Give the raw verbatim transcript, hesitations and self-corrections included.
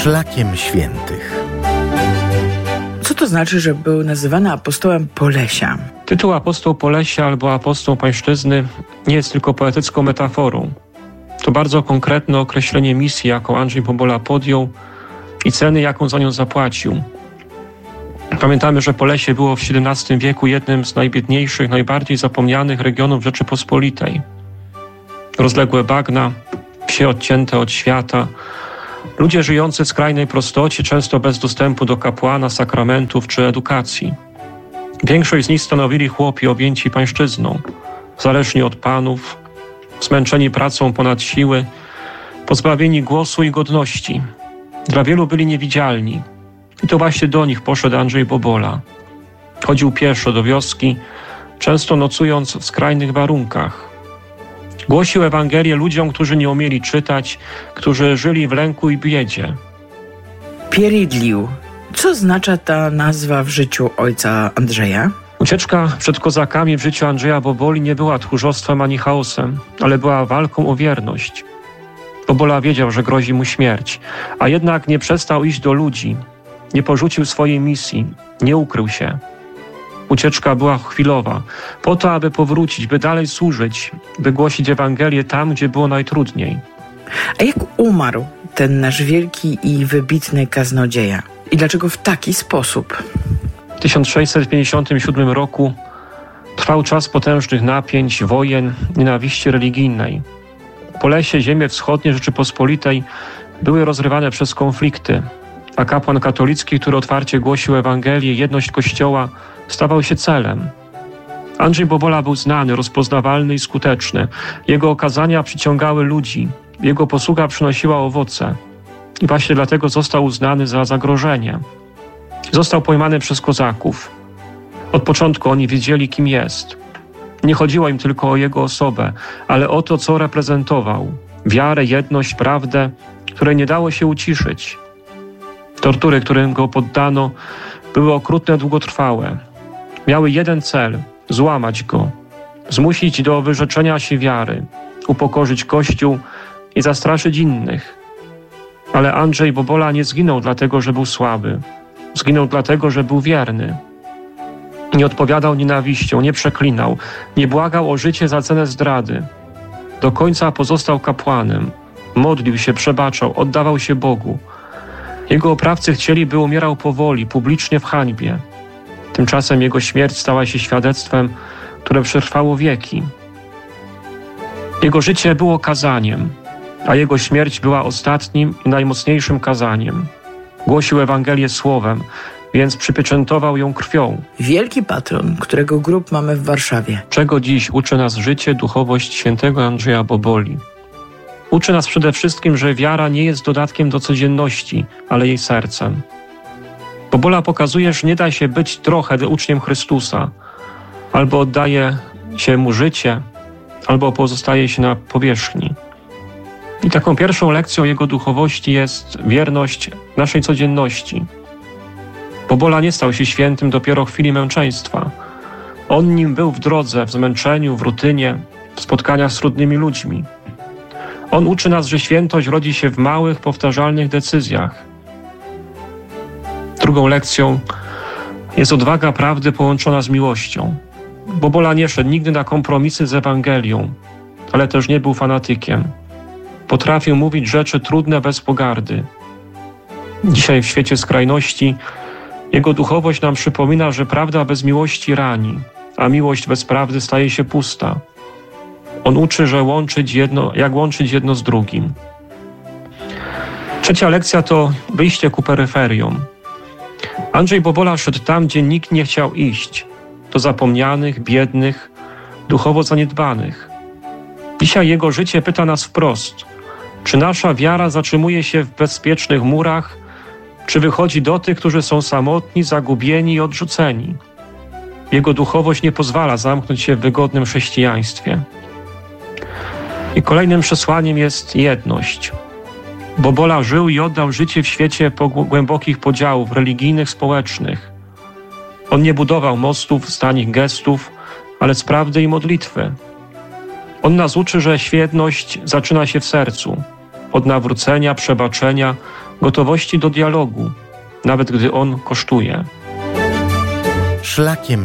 Szlakiem świętych. Co to znaczy, że był nazywany apostołem Polesia? Tytuł apostoł Polesia albo apostoł Pańszczyzny nie jest tylko poetycką metaforą. To bardzo konkretne określenie misji, jaką Andrzej Bobola podjął i ceny, jaką za nią zapłacił. Pamiętamy, że Polesie było w siedemnastym wieku jednym z najbiedniejszych, najbardziej zapomnianych regionów Rzeczypospolitej. Rozległe bagna, wsie odcięte od świata, ludzie żyjący w skrajnej prostocie, często bez dostępu do kapłana, sakramentów czy edukacji. Większość z nich stanowili chłopi objęci pańszczyzną, zależni od panów, zmęczeni pracą ponad siły, pozbawieni głosu i godności. Dla wielu byli niewidzialni. I to właśnie do nich poszedł Andrzej Bobola. Chodził pieszo do wioski, często nocując w skrajnych warunkach. Głosił Ewangelię ludziom, którzy nie umieli czytać, którzy żyli w lęku i biedzie. Pieridlił. Co oznacza ta nazwa w życiu ojca Andrzeja? Ucieczka przed kozakami w życiu Andrzeja Boboli nie była tchórzostwem ani chaosem, ale była walką o wierność. Bobola wiedział, że grozi mu śmierć, a jednak nie przestał iść do ludzi. Nie porzucił swojej misji, nie ukrył się. Ucieczka była chwilowa, po to, aby powrócić, by dalej służyć, by głosić Ewangelię tam, gdzie było najtrudniej. A jak umarł ten nasz wielki i wybitny kaznodzieja? I dlaczego w taki sposób? W tysiąc sześćset pięćdziesiątym siódmym roku trwał czas potężnych napięć, wojen, nienawiści religijnej. Polesie, ziemie wschodnie Rzeczypospolitej były rozrywane przez konflikty, a kapłan katolicki, który otwarcie głosił Ewangelię, jedność Kościoła, stawał się celem. Andrzej Bobola był znany, rozpoznawalny i skuteczny. Jego okazania przyciągały ludzi, jego posługa przynosiła owoce. I właśnie dlatego został uznany za zagrożenie. Został pojmany przez kozaków. Od początku oni wiedzieli, kim jest. Nie chodziło im tylko o jego osobę, ale o to, co reprezentował. Wiarę, jedność, prawdę, której nie dało się uciszyć. Tortury, którym go poddano, były okrutne, długotrwałe. Miały jeden cel – złamać go, zmusić do wyrzeczenia się wiary, upokorzyć Kościół i zastraszyć innych. Ale Andrzej Bobola nie zginął dlatego, że był słaby. Zginął dlatego, że był wierny. Nie odpowiadał nienawiścią, nie przeklinał, nie błagał o życie za cenę zdrady. Do końca pozostał kapłanem. Modlił się, przebaczał, oddawał się Bogu. Jego oprawcy chcieli, by umierał powoli, publicznie w hańbie. Tymczasem jego śmierć stała się świadectwem, które przetrwało wieki. Jego życie było kazaniem, a jego śmierć była ostatnim i najmocniejszym kazaniem. Głosił Ewangelię słowem, więc przypieczętował ją krwią. Wielki patron, którego grób mamy w Warszawie. Czego dziś uczy nas życie, duchowość świętego Andrzeja Boboli? Uczy nas przede wszystkim, że wiara nie jest dodatkiem do codzienności, ale jej sercem. Bobola pokazuje, że nie da się być trochę uczniem Chrystusa. Albo oddaje się mu życie, albo pozostaje się na powierzchni. I taką pierwszą lekcją jego duchowości jest wierność naszej codzienności. Bobola nie stał się świętym dopiero w chwili męczeństwa. On nim był w drodze, w zmęczeniu, w rutynie, w spotkaniach z trudnymi ludźmi. On uczy nas, że świętość rodzi się w małych, powtarzalnych decyzjach. Drugą lekcją jest odwaga prawdy połączona z miłością. Bobola nie szedł nigdy na kompromisy z Ewangelią, ale też nie był fanatykiem. Potrafił mówić rzeczy trudne bez pogardy. Dzisiaj w świecie skrajności jego duchowość nam przypomina, że prawda bez miłości rani, a miłość bez prawdy staje się pusta. On uczy, że łączyć jedno, jak łączyć jedno z drugim. Trzecia lekcja to wyjście ku peryferiom. Andrzej Bobola szedł tam, gdzie nikt nie chciał iść, do zapomnianych, biednych, duchowo zaniedbanych. Dzisiaj jego życie pyta nas wprost, czy nasza wiara zatrzymuje się w bezpiecznych murach, czy wychodzi do tych, którzy są samotni, zagubieni i odrzuceni. Jego duchowość nie pozwala zamknąć się w wygodnym chrześcijaństwie. I kolejnym przesłaniem jest jedność. Bobola żył i oddał życie w świecie głębokich podziałów religijnych, społecznych. On nie budował mostów z tanich gestów, ale z prawdy i modlitwy. On nas uczy, że świetność zaczyna się w sercu. od nawrócenia, przebaczenia, gotowości do dialogu, nawet gdy on kosztuje. Szlakiem